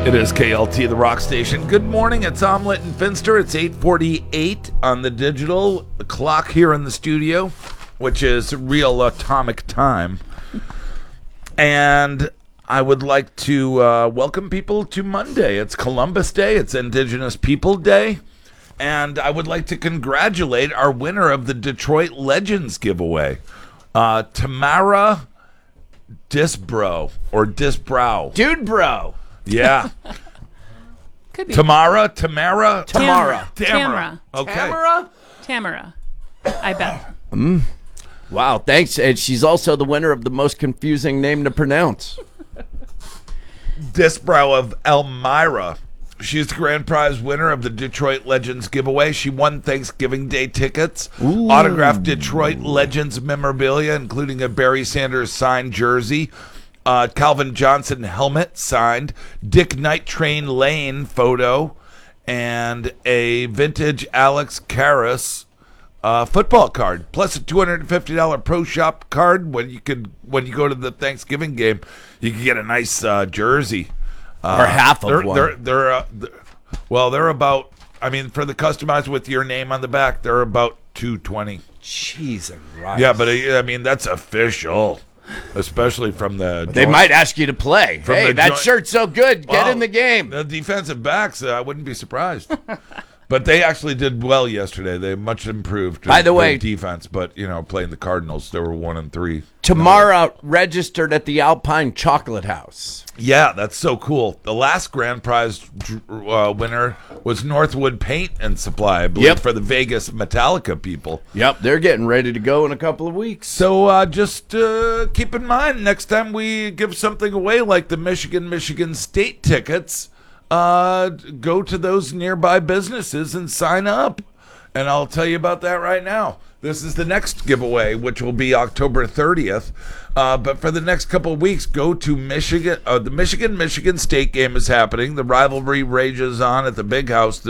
It is KLT, the rock station. Good morning. It's Omelet and Finster. It's 8:48 on the digital clock here in the studio, which is real atomic time. And I would like to welcome people to Monday. It's Columbus Day. It's Indigenous People Day. And I would like to congratulate our winner of the Detroit Legends giveaway, Tamara Disbrow, or Disbrow. Dude, bro. Yeah. Could be. Tamara. Tamara. Okay. Tamara. I bet. Wow, thanks. And she's also the winner of the most confusing name to pronounce. Disbrow of Elmira. She's the grand prize winner of the Detroit Legends giveaway. She won Thanksgiving Day tickets, autographed Detroit Legends memorabilia, including a Barry Sanders signed jersey, Calvin Johnson helmet signed, Dick Night Train Lane photo, and a vintage Alex Karras football card, plus a $250 pro shop card. When you go to the Thanksgiving game, you can get a nice jersey. Or half of one. They're about, I mean, for the customized with your name on the back, they're about $220. Jesus Christ. Yeah, but I mean, that's official, especially from the. They might ask you to play. Hey, that shirt's so good. Get in the game. The defensive backs, I wouldn't be surprised. But they actually did well yesterday. They much improved. By the way, defense, but playing the Cardinals, they were 1-3. Tamara registered at the Alpine Chocolate House. Yeah, that's so cool. The last grand prize winner was Northwood Paint and Supply, I believe, for the Vegas Metallica people. Yep, they're getting ready to go in a couple of weeks. So just keep in mind, next time we give something away like the Michigan State tickets, go to those nearby businesses and sign up. And I'll tell you about that right now. This is the next giveaway, which will be October 30th. But for the next couple of weeks, go to Michigan. The Michigan State game is happening. The rivalry rages on at the Big House